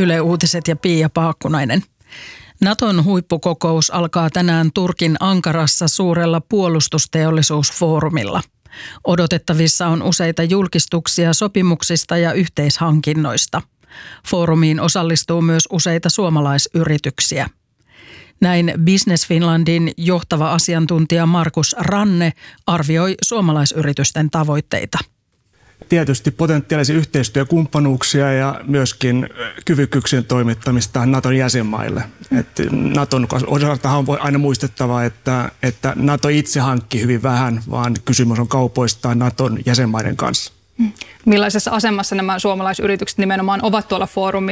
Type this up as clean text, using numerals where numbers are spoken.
Yle Uutiset ja Pia Paakkunainen. Naton huippukokous alkaa tänään Turkin Ankarassa suurella puolustusteollisuusfoorumilla. Odotettavissa on useita julkistuksia sopimuksista ja yhteishankinnoista. Foorumiin osallistuu myös useita suomalaisyrityksiä. Näin Business Finlandin johtava asiantuntija Markus Ranne arvioi suomalaisyritysten tavoitteita. Tietysti potentiaalisia yhteistyökumppanuuksia ja myöskin kyvykkyyksien toimittamista Naton jäsenmaille. Naton osalta on aina muistettava, että Nato itse hankki hyvin vähän, vaan kysymys on kaupoistaan Naton jäsenmaiden kanssa. Millaisessa asemassa nämä suomalaisyritykset nimenomaan ovat tuolla foorumilla?